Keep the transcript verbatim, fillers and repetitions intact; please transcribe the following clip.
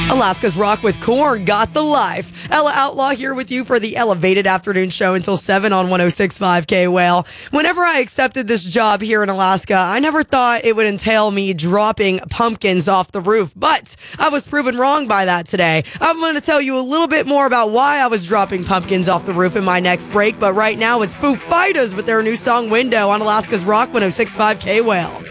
Alaska's Rock with Corn got the life. Ella Outlaw here with you for the Elevated Afternoon Show until seven on one oh six point five K Whale. Whenever I accepted this job here in Alaska, I never thought it would entail me dropping pumpkins off the roof, but I was proven wrong by that today. I'm going to tell you a little bit more about why I was dropping pumpkins off the roof in my next break, but right now it's Foo Fighters with their new song Window on Alaska's Rock one oh six point five K Whale.